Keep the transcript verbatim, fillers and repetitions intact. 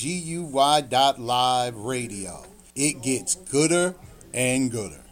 G U Y dot live radio. It gets gooder and gooder.